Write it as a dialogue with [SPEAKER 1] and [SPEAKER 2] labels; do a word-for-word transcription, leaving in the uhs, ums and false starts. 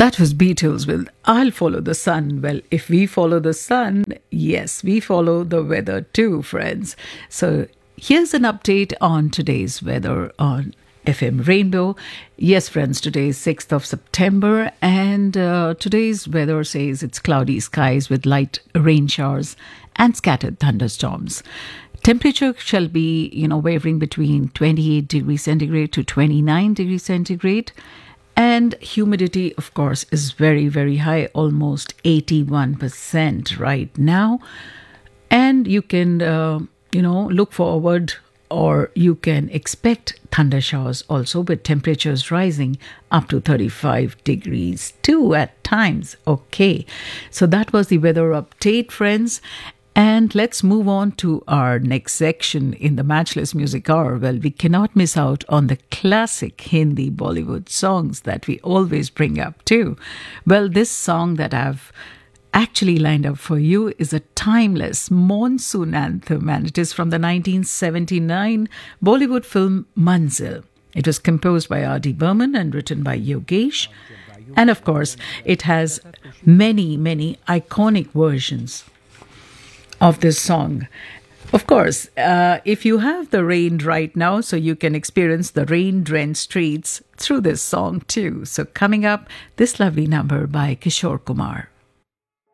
[SPEAKER 1] That was Beatles with I'll Follow the Sun. Well, if we follow the sun, yes, we follow the weather too, friends. So here's an update on today's weather on F M Rainbow. Yes, friends, today is sixth of September, and uh, today's weather says it's cloudy skies with light rain showers and scattered thunderstorms. Temperature shall be, you know, wavering between twenty-eight degrees centigrade to twenty-nine degrees centigrade. And humidity, of course, is very, very high, almost eighty-one percent right now. And you can, uh, you know, look forward, or you can expect thunder showers also, with temperatures rising up to thirty-five degrees too at times. Okay, so that was the weather update, friends. And let's move on to our next section in the Matchless Music Hour. Well, we cannot miss out on the classic Hindi Bollywood songs that we always bring up too. Well, this song that I've actually lined up for you is a timeless monsoon anthem, and it is from the nineteen seventy-nine Bollywood film Manzil. It was composed by R D Burman and written by Yogesh. And of course, it has many, many iconic versions of this song. Of course, uh, if you have the rain right now, so you can experience the rain-drenched streets through this song too. So coming up, this lovely number by Kishore Kumar.